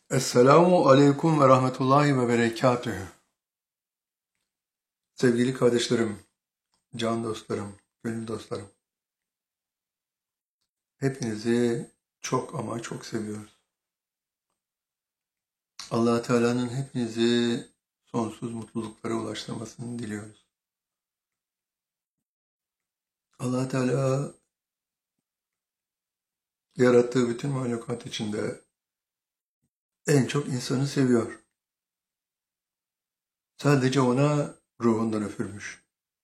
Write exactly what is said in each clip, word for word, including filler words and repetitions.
Esselamu Aleyküm ve Rahmetullahi ve Berekatühü. Sevgili kardeşlerim, can dostlarım, gönül dostlarım. Hepinizi çok ama çok seviyoruz. Allah Teala'nın hepinizi sonsuz mutluluklara ulaştırmasını diliyoruz. Allah Teala yarattığı bütün mahlukat içinde en çok insanı seviyor. Sadece ona ruhundan üfürmüş.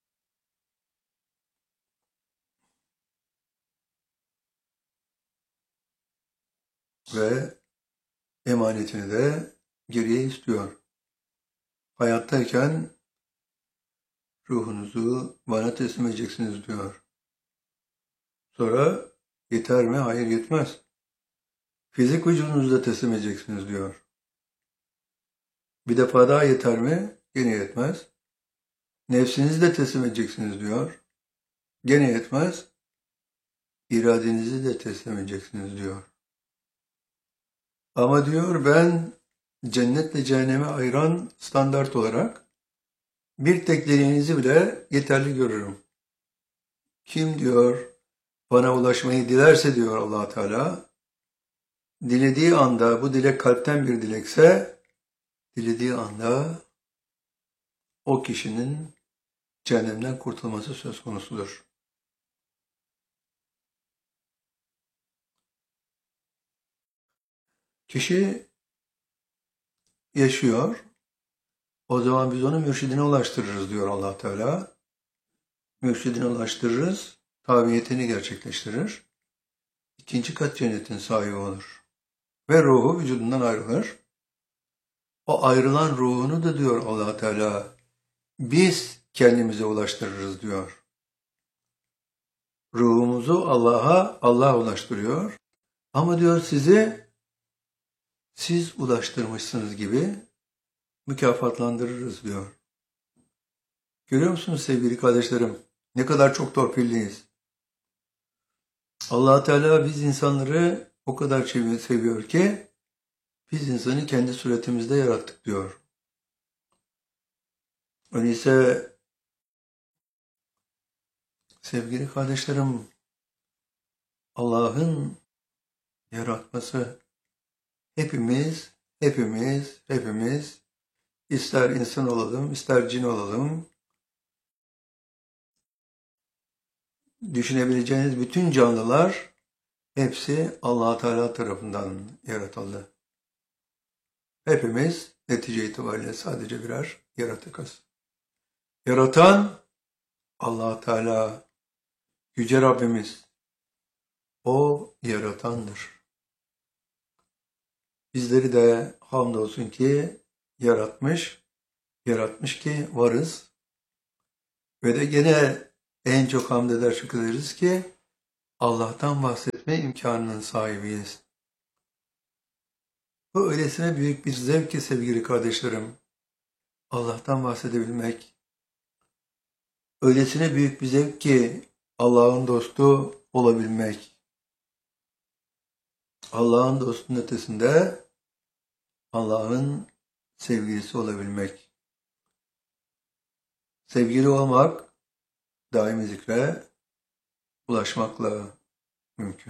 Ve emanetini de geriye istiyor. Hayattayken ruhunuzu bana teslim edeceksiniz diyor. Sonra yeter mi? Hayır, yetmez. Fizik vücudunuzu da teslim edeceksiniz diyor. Bir defa daha yeter mi? Gene yetmez. Nefsinizi de teslim edeceksiniz diyor. Gene yetmez. İradenizi de teslim edeceksiniz diyor. Ama diyor ben cennetle cehenneme ayıran standart olarak bir tek dileğinizi bile yeterli görürüm. Kim diyor bana ulaşmayı dilerse diyor Allah Teala, dilediği anda bu dilek kalpten bir dilekse, dilediği anda o kişinin cehennemden kurtulması söz konusudur. Kişi yaşıyor, o zaman biz onu mürşidine ulaştırırız diyor Allah Teala. Mürşidine ulaştırırız, tabiyetini gerçekleştirir. İkinci kat cennetin sahibi olur. Ve ruhu vücudundan ayrılır. O ayrılan ruhunu da diyor Allah Teala, biz kendimize ulaştırırız diyor. Ruhumuzu Allah'a Allah ulaştırıyor. Ama diyor sizi siz ulaştırmışsınız gibi mükafatlandırırız diyor. Görüyor musunuz sevgili kardeşlerim? Ne kadar çok torpilliyiz. Allah Teala biz insanları o kadar seviyor ki biz insanı kendi suretimizde yarattık diyor. Öyleyse sevgili kardeşlerim, Allah'ın yaratması hepimiz, hepimiz, hepimiz ister insan olalım, ister cin olalım, düşünebileceğiniz bütün canlılar hepsi Allah Teala tarafından yaratıldı. Hepimiz netice itibariyle sadece birer yaratıkız. Yaratan Allah Teala, Yüce Rabbimiz. O yaratandır. Bizleri de hamdolsun ki yaratmış, yaratmış ki varız. Ve de gene en çok hamd eder şükrederiz ki Allah'tan bahsetme imkanının sahibiyiz. Bu öylesine büyük bir zevk ki sevgili kardeşlerim, Allah'tan bahsedebilmek. Öylesine büyük bir zevk ki Allah'ın dostu olabilmek. Allah'ın dostunun ötesinde Allah'ın sevgilisi olabilmek. Sevgili olmak daimi zikre ulaşmakla mümkün.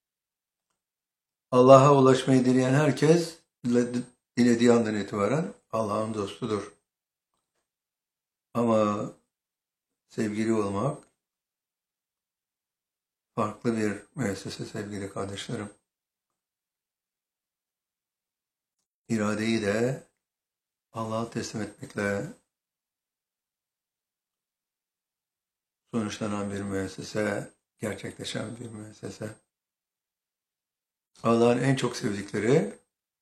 Allah'a ulaşmayı dileyen herkes dilediği andan itibaren Allah'ın dostudur. Ama sevgili olmak farklı bir müessese sevgili kardeşlerim. İradeyi de Allah'a teslim etmekle sonuçlanan bir müessese, gerçekleşen bir müessese. Allah'ın en çok sevdikleri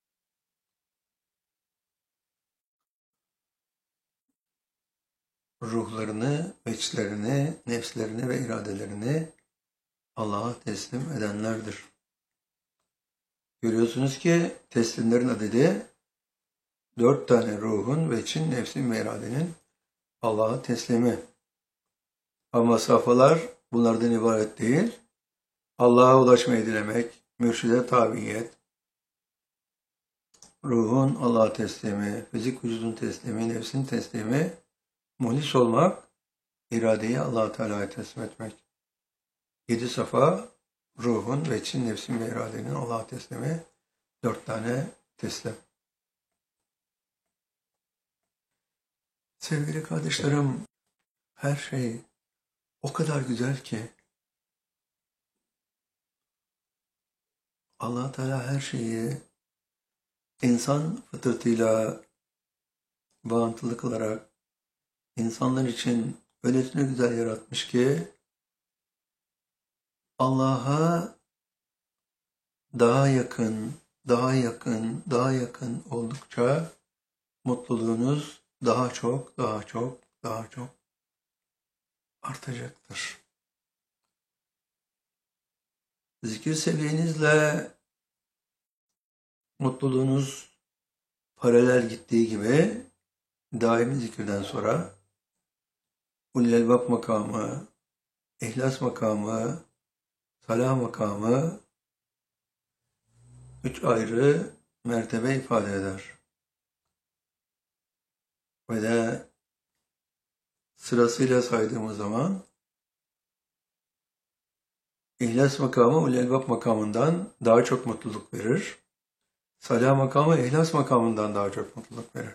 ruhlarını, içlerini, nefslerini ve iradelerini Allah'a teslim edenlerdir. Görüyorsunuz ki teslimlerin adedi dört tane ruhun, veçin, nefsin ve iradenin Allah'a teslimi. Ama safhalar bunlardan ibaret değil. Allah'a ulaşmayı dilemek, mürşide tabiyet, ruhun Allah'a teslimi, fizik vücudun teslimi, nefsin teslimi, muhlis olmak, iradeyi Allah-u Teala'ya teslim etmek. Yedi safa, ruhun, veçin, nefsin ve iradenin Allah'a teslimi, dört tane teslim. Sevgili kardeşlerim, her şey o kadar güzel ki, Allah Teala her şeyi insan fıtratıyla bağıntılı kılarak insanlar için öylesine güzel yaratmış ki Allah'a daha yakın, daha yakın, daha yakın oldukça mutluluğunuz daha çok, daha çok, daha çok artacaktır. Zikir seviyenizle mutluluğunuz paralel gittiği gibi daimi zikirden sonra ulul elbab makamı, ihlas makamı, salah makamı üç ayrı mertebe ifade eder. Ve de sırasıyla saydığımız zaman İhlas makamı ulul elbab makamından daha çok mutluluk verir. Salah makamı ihlas makamından daha çok mutluluk verir.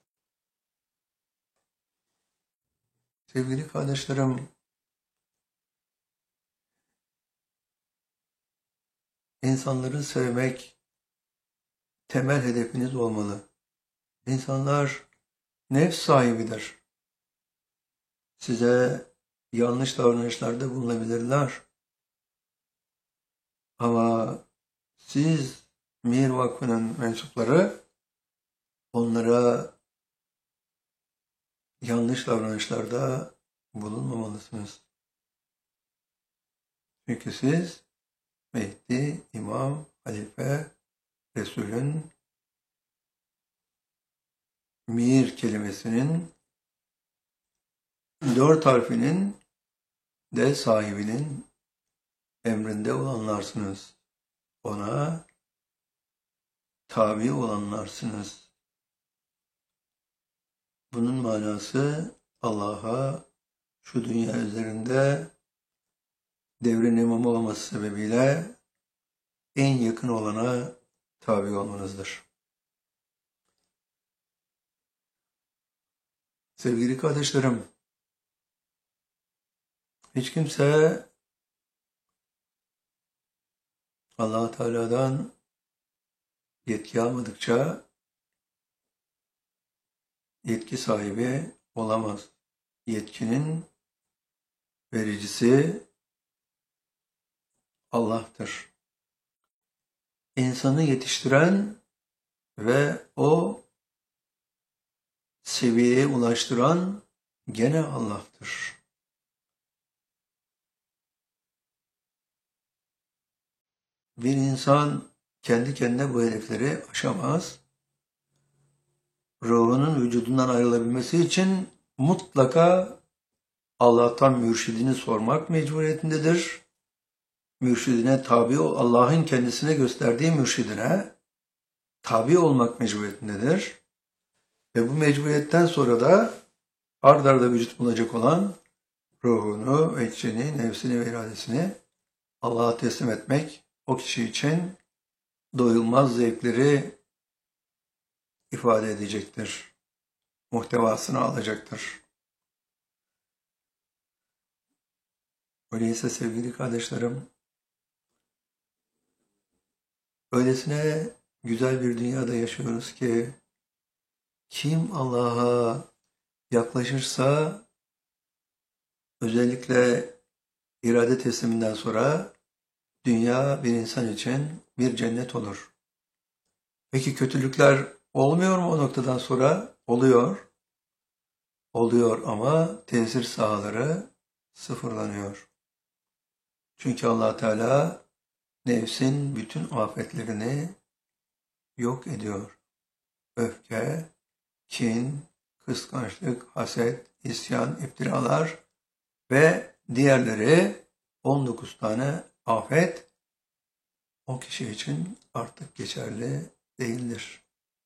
Sevgili kardeşlerim, insanları sevmek temel hedefiniz olmalı. İnsanlar nefs sahibidir. Size yanlış davranışlarda bulunabilirler. Ama siz Mir Vakfı'nın mensupları onlara yanlış davranışlarda bulunmamalısınız. Çünkü siz Mehdi, İmam, Halife, Resul'ün Mir kelimesinin dört harfinin de sahibinin emrinde olanlarsınız. Ona tabi olanlarsınız. Bunun manası Allah'a şu dünya üzerinde devrin imamı olması sebebiyle en yakın olana tabi olmanızdır. Sevgili kardeşlerim, hiç kimse Allah Teala'dan yetki almadıkça yetki sahibi olamaz. Yetkinin vericisi Allah'tır. İnsanı yetiştiren ve o seviyeye ulaştıran gene Allah'tır. Bir insan kendi kendine bu hedefleri aşamaz. Ruhunun vücudundan ayrılabilmesi için mutlaka Allah'tan mürşidini sormak mecburiyetindedir. Mürşidine tabi ol, Allah'ın kendisine gösterdiği mürşidine tabi olmak mecburiyetindedir. Ve bu mecburiyetten sonra da ard arda vücut bulacak olan ruhunu, içini, nefsini ve iradesini Allah'a teslim etmek o kişi için doyulmaz zevkleri ifade edecektir. Muhtevasını alacaktır. Öyleyse sevgili kardeşlerim, öylesine güzel bir dünyada yaşıyoruz ki kim Allah'a yaklaşırsa özellikle irade tesliminden sonra dünya bir insan için bir cennet olur. Peki kötülükler olmuyor mu o noktadan sonra? Oluyor. Oluyor ama tesir sahaları sıfırlanıyor. Çünkü Allah Teala nefsin bütün afetlerini yok ediyor. Öfke, kin, kıskançlık, haset, isyan, iftiralar ve diğerleri on dokuz tane afet o kişi için artık geçerli değildir.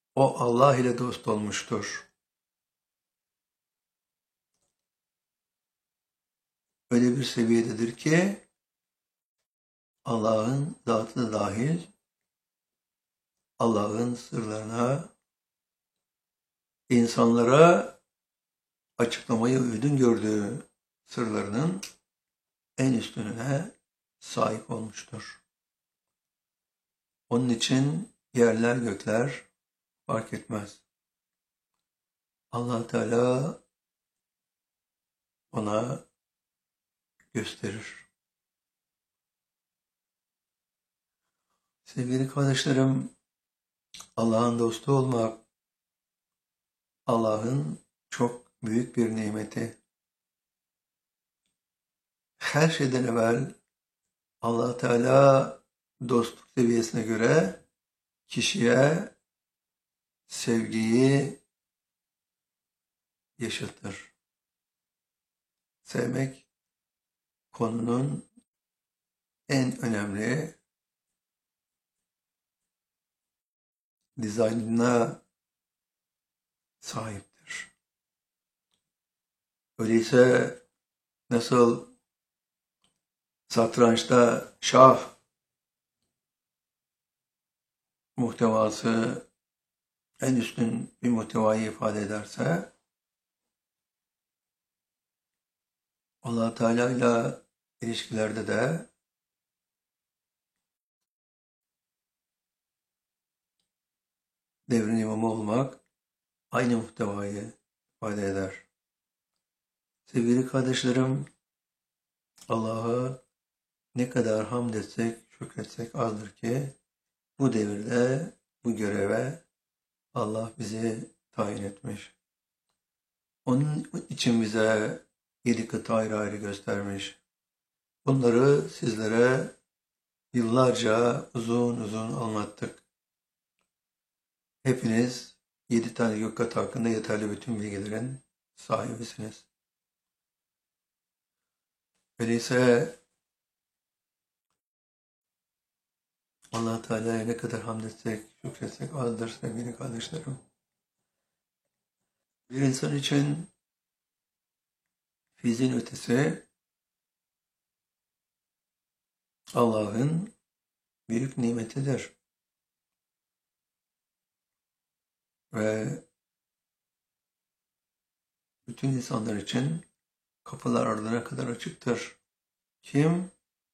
o Allah ile dost olmuştur. Öyle bir seviyededir ki Allah'ın zatı dahil, Allah'ın sırlarına, insanlara açıklamayı uygun gördüğü sırlarının en üstününe sahip olmuştur. Onun için yerler gökler fark etmez. Allah Teala ona gösterir. Sevgili kardeşlerim, Allah'ın dostu olmak, Allah'ın çok büyük bir nimeti. Her şeyden evvel Allah Teala dostluk seviyesine göre kişiye sevgiyi yaşatır. Sevmek konunun en önemli dizaynına sahiptir. Öyleyse nasıl satrançta şah muhtevası en üstün bir muhtevayı ifade ederse, Allah Teala ile ilişkilerde de devrin imamı olmak aynı muhtevayı ifade eder. Sevgili kardeşlerim, Allah'a ne kadar hamd etsek, şükretsek azdır ki bu devirde bu göreve Allah bizi tayin etmiş. Onun için bize yedi kıta ayrı ayrı göstermiş. Bunları sizlere yıllarca uzun uzun anlattık. Hepiniz yedi tane gök katı hakkında yeterli bütün bilgilerin sahibisiniz. Öyleyse Allah Teala'ya ne kadar hamd etsek, şükretsek azdır sevgili kardeşlerim. Bir insan için fiziğin ötesi Allah'ın büyük nimetidir. Ve bütün insanlar için kapılar ardına kadar açıktır. Kim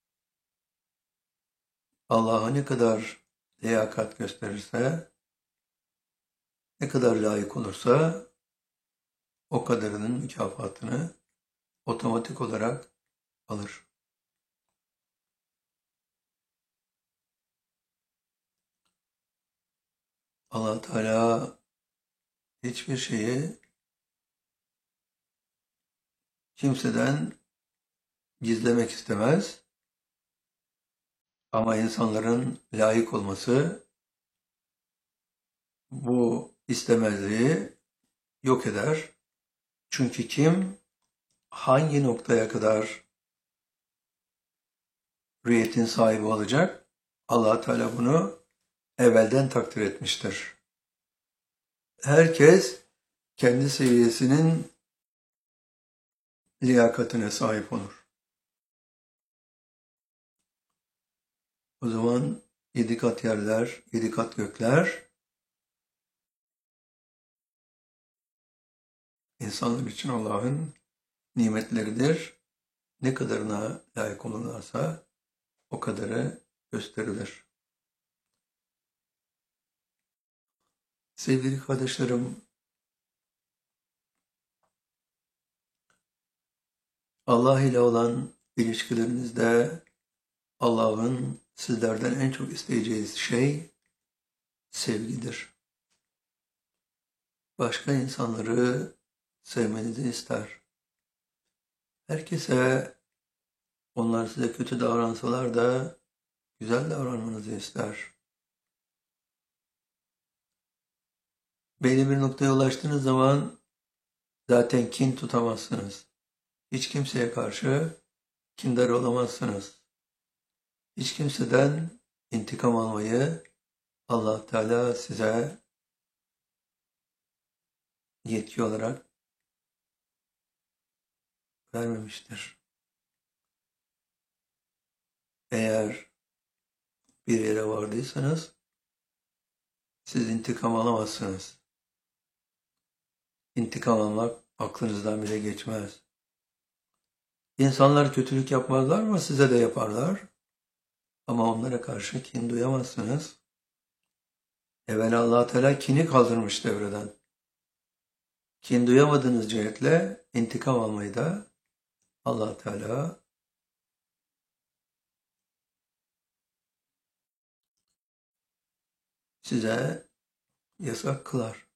Allah'a ne kadar liyakat gösterirse, ne kadar layık olursa o kadarının mükafatını otomatik olarak alır. Allah Teala hiçbir şeyi kimseden gizlemek istemez. Ama insanların layık olması bu istemezliği yok eder. Çünkü kim hangi noktaya kadar riyetin sahibi olacak? Allah Teala bunu evvelden takdir etmiştir. Herkes kendi seviyesinin liyakatine sahip olur. O zaman yedi kat yerler, yedi kat gökler insanlar için Allah'ın nimetleridir. Ne kadarına layık olurlarsa o kadarı gösterilir. Sevgili kardeşlerim, Allah ile olan ilişkilerinizde Allah'ın sizlerden en çok isteyeceği şey sevgidir. Başka insanları sevmenizi ister. Herkese onlar size kötü davransalar da güzel davranmanızı ister. Belli bir noktaya ulaştığınız zaman zaten kin tutamazsınız. Hiç kimseye karşı kindar olamazsınız. Hiç kimseden intikam almayı Allah Teala size yetki olarak vermemiştir. Eğer bir yere vardıysanız siz intikam alamazsınız. İntikam almak aklınızdan bile geçmez. İnsanlar kötülük yapmazlar mı? Size de yaparlar. Ama onlara karşı kin duyamazsınız. Evvela Allah Teala kini kaldırmış devreden. Kin duyamadığınız cihetle intikam almayı da Allah Teala size yasak kılar.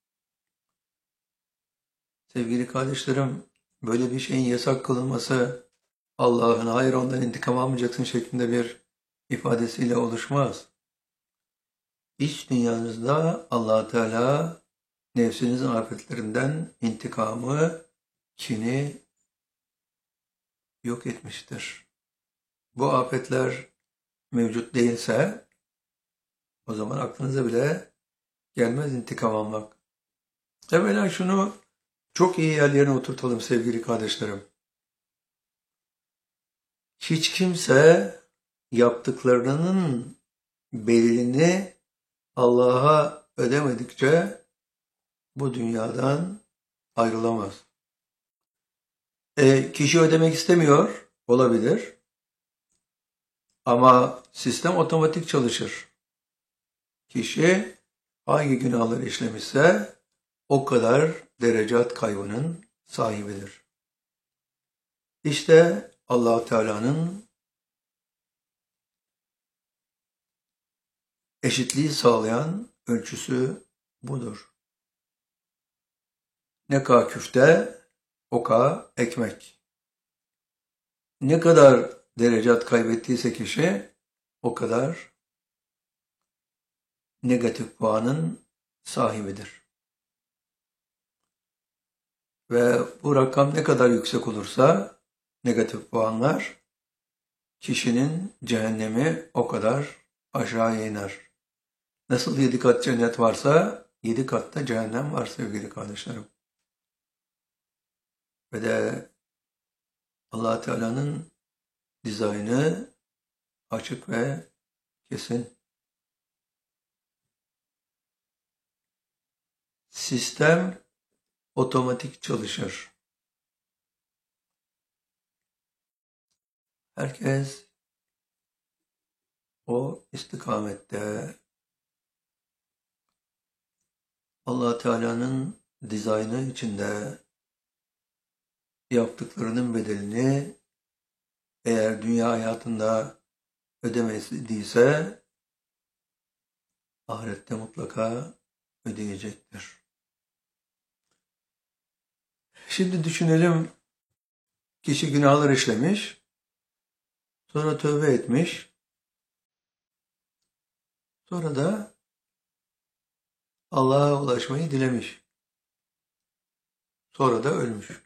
Sevgili kardeşlerim, böyle bir şeyin yasak kılınması Allah'ın hayır ondan intikam almayacaksın şeklinde bir ifadesiyle oluşmaz. İç dünyanızda Allah Teala nefsinizin afetlerinden intikamı, kini yok etmiştir. Bu afetler mevcut değilse o zaman aklınıza bile gelmez intikam almak. Evvela şunu çok iyi yerlerine oturtalım sevgili kardeşlerim. Hiç kimse yaptıklarının bedelini Allah'a ödemedikçe bu dünyadan ayrılamaz. E, kişi ödemek istemiyor, olabilir. Ama sistem otomatik çalışır. Kişi hangi günahları işlemişse o kadar derecat kaybının sahibidir. İşte Allah Teala'nın eşitliği sağlayan ölçüsü budur. Ne kadar küfte, o kadar ekmek. Ne kadar derecat kaybettiyse kişi, o kadar negatif puanın sahibidir. Ve bu rakam ne kadar yüksek olursa, negatif puanlar, kişinin cehennemi o kadar aşağıya iner. Nasıl yedi kat cennet varsa, yedi katta cehennem var sevgili kardeşlerim. Ve de Allah Teala'nın dizaynı açık ve kesin. Sistem otomatik çalışır. Herkes o istikamette Allah Teala'nın dizaynı içinde yaptıklarının bedelini eğer dünya hayatında ödemediyse ahirette mutlaka ödeyecektir. Şimdi düşünelim, kişi günahlar işlemiş, sonra tövbe etmiş, sonra da Allah'a ulaşmayı dilemiş. Sonra da ölmüş.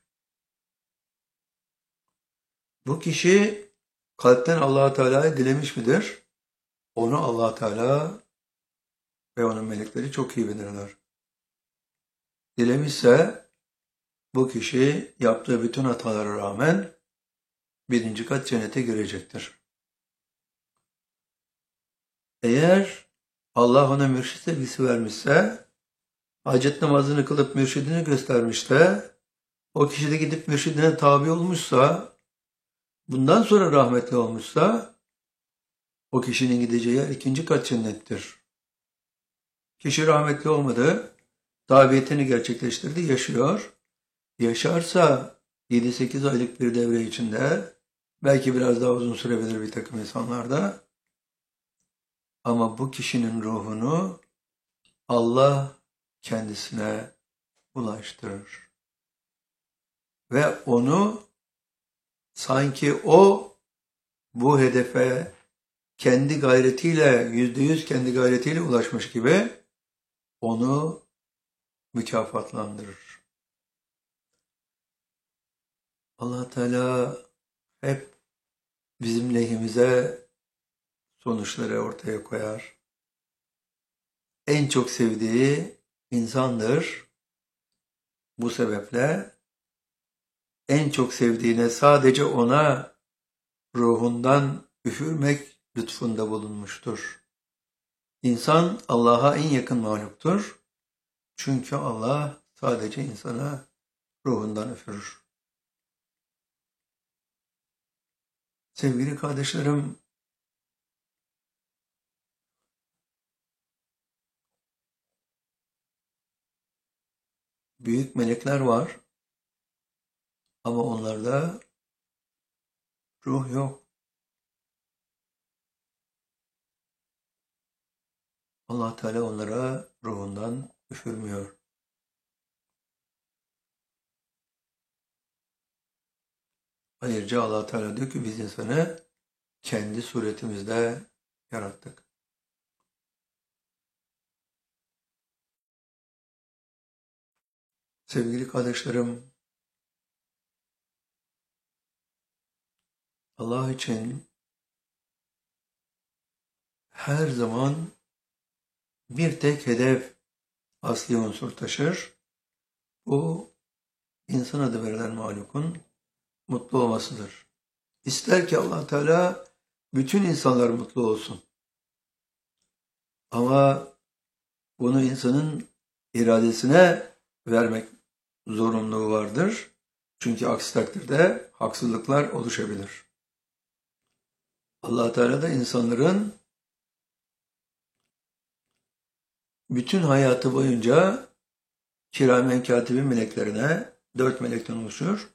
Bu kişi kalpten Allah Teala'yı dilemiş midir? Onu Allah Teala ve onun melekleri çok iyi bilirler. Dilemişse bu kişi yaptığı bütün hatalara rağmen birinci kat cennete girecektir. Eğer Allah ona mürşid sevgisi vermişse, hacet namazını kılıp mürşidini göstermiş de, o kişi de gidip mürşidine tabi olmuşsa, bundan sonra rahmetli olmuşsa, o kişinin gideceği yer ikinci kat cennettir. Kişi rahmetli olmadı, tabiyetini gerçekleştirdi, yaşıyor. Yaşarsa yedi sekiz aylık bir devre içinde, belki biraz daha uzun sürebilir bir takım insanlarda, ama bu kişinin ruhunu Allah kendisine ulaştırır. Ve onu sanki o bu hedefe kendi gayretiyle, yüzde yüz kendi gayretiyle ulaşmış gibi onu mükafatlandırır. Allah Teala hep bizim lehimize sonuçları ortaya koyar. En çok sevdiği insandır. Bu sebeple en çok sevdiğine sadece ona ruhundan üfürmek lütfunda bulunmuştur. İnsan Allah'a en yakın mahluktur. Çünkü Allah sadece insana ruhundan üfürür. Sevgili kardeşlerim, büyük melekler var ama onlarda ruh yok. Allah Teala onlara ruhundan üfürmüyor. Ayrıca Allah Teala diyor ki biz insanı kendi suretimizde yarattık. Sevgili kardeşlerim, Allah için her zaman bir tek hedef asli unsur taşır. Bu insan adı verilen mahlukun mutlu olmasıdır. İster ki Allah Teala bütün insanlar mutlu olsun. Ama bunu insanın iradesine vermek zorunluluğu vardır. Çünkü aksi takdirde haksızlıklar oluşabilir. Allah Teala da insanların bütün hayatı boyunca kiramen katibin meleklerine, dört melekten oluşur,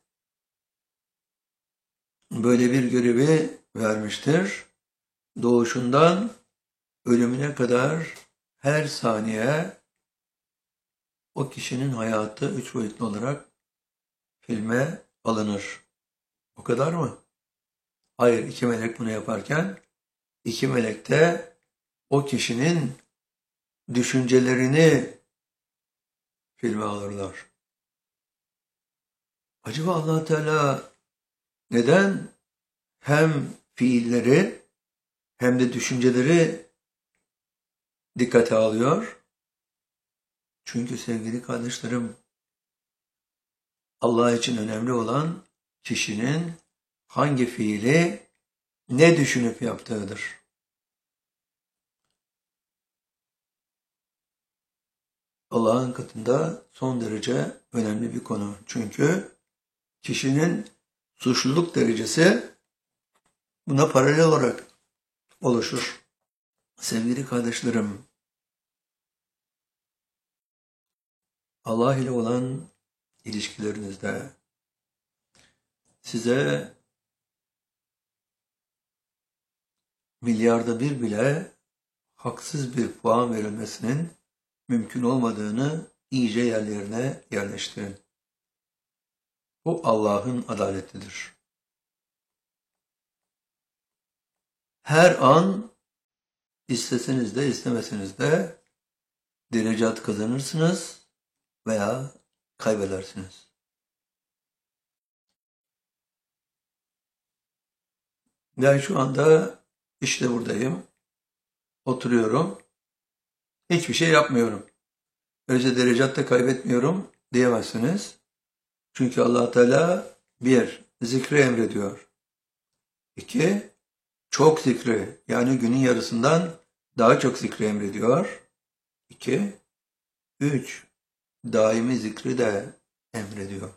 böyle bir görevi vermiştir. Doğuşundan ölümüne kadar her saniye o kişinin hayatı üç boyutlu olarak filme alınır. O kadar mı? Hayır, iki melek bunu yaparken iki melek de o kişinin düşüncelerini filme alırlar. Acaba Allah Teala neden hem fiilleri hem de düşünceleri dikkate alıyor? Çünkü sevgili kardeşlerim, Allah için önemli olan kişinin hangi fiili ne düşünüp yaptığıdır. Allah'ın katında son derece önemli bir konu. Çünkü kişinin suçluluk derecesi buna paralel olarak oluşur. Sevgili kardeşlerim, Allah ile olan ilişkilerinizde size milyarda bir bile haksız bir puan verilmesinin mümkün olmadığını iyice yerlerine yerleştirin. Bu Allah'ın adaletidir. Her an isteseniz de istemeseniz de derecat kazanırsınız veya kaybedersiniz. Ben şu anda işte buradayım, oturuyorum, hiçbir şey yapmıyorum. Öylece derecat da kaybetmiyorum diyemezsiniz. Çünkü Allah Teala bir, zikri emrediyor. İki, çok zikri, yani günün yarısından daha çok zikri emrediyor. İki, üç, daimi zikri de emrediyor.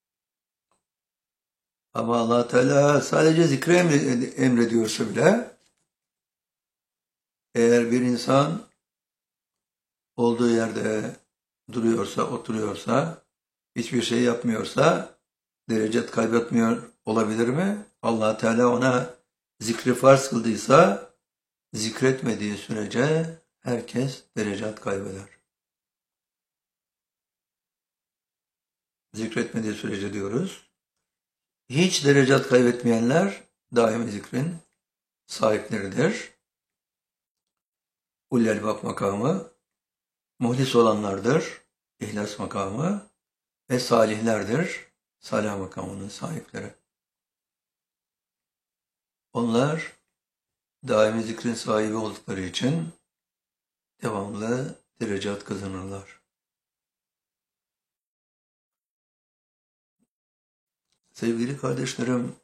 Ama Allah Teala sadece zikri emrediyorsa bile, eğer bir insan olduğu yerde duruyorsa, oturuyorsa, hiçbir şey yapmıyorsa, derecet kaybetmiyor olabilir mi? Allah Teala ona zikri farz kıldıysa, zikretmediği sürece herkes derecat kaybeder. Zikretmediği sürece diyoruz. Hiç derecat kaybetmeyenler daimi zikrin sahipleridir. Ulul Albab makamı, muhlis olanlardır, ihlas makamı ve salihlerdir, salih makamının sahipleri. Onlar daimi zikrin sahibi oldukları için devamlı derecat kazanırlar. Sevgili kardeşlerim,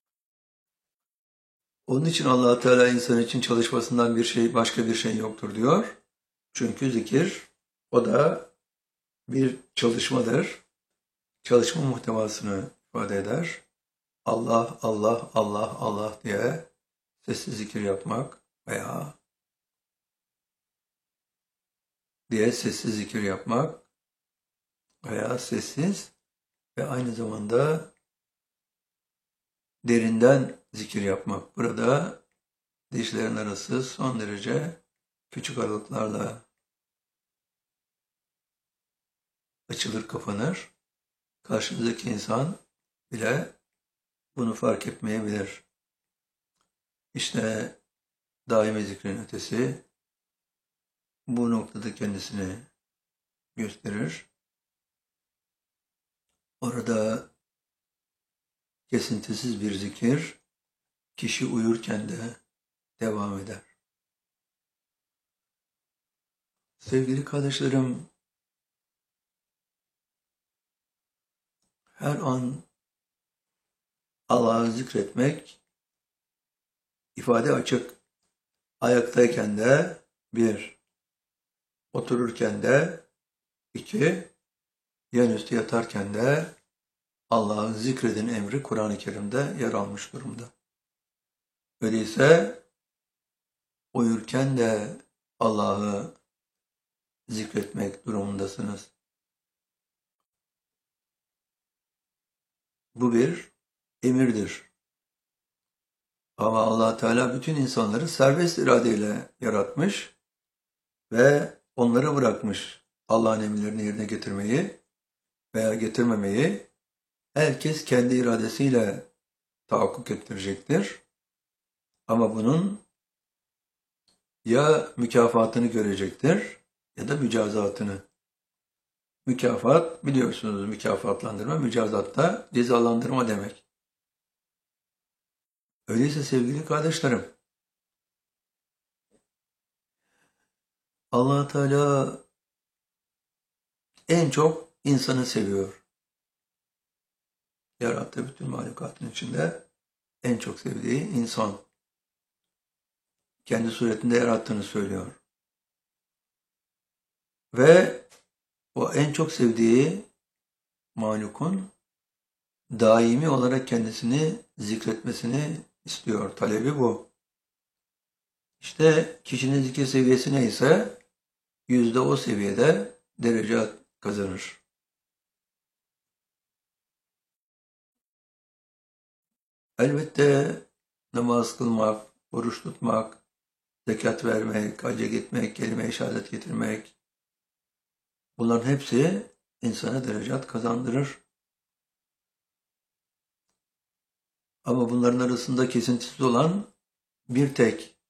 onun için Allah Teala insan için çalışmasından bir şey, başka bir şey yoktur diyor. Çünkü zikir, o da bir çalışmadır. Çalışma muhtevasını ifade eder. Allah, Allah, Allah, Allah diye sessiz zikir yapmak veya diye sessiz zikir yapmak veya sessiz ve aynı zamanda derinden zikir yapmak. Burada dişlerin arası son derece küçük aralıklarla açılır, kapanır. Karşımızdaki insan bile bunu fark etmeyebilir. İşte daimi zikrin ötesi bu noktada kendisini gösterir. Orada kesintisiz bir zikir kişi uyurken de devam eder. Sevgili kardeşlerim, her an Allah'ı zikretmek, ifade açık. Ayaktayken de bir, otururken de iki, yanüstü yatarken de Allah'ı zikredin emri Kur'an-ı Kerim'de yer almış durumda. Öyleyse uyurken de Allah'ı zikretmek durumundasınız. Bu bir emirdir. Ama Allah Teala bütün insanları serbest iradeyle yaratmış ve onlara bırakmış Allah'ın emirlerini yerine getirmeyi veya getirmemeyi. Herkes kendi iradesiyle tahakkuk ettirecektir. Ama bunun ya mükafatını görecektir ya da mücazatını. Mükafat, biliyorsunuz mükafatlandırma, mücazat da cezalandırma demek. Öyleyse sevgili kardeşlerim, Allah Teala en çok insanı seviyor. Yarattığı bütün mahlukatın içinde en çok sevdiği insan. Kendi suretinde yarattığını söylüyor. Ve o en çok sevdiği mahlukun daimi olarak kendisini zikretmesini istiyor. Talebi bu. İşte kişinin zikir seviyesi neyse yüzde o seviyede derece kazanır. Elbette namaz kılmak, oruç tutmak, zekat vermek, hacca gitmek, kelime-i şehadet getirmek, bunların hepsi insana derecat kazandırır. Ama bunların arasında kesintisiz olan bir tek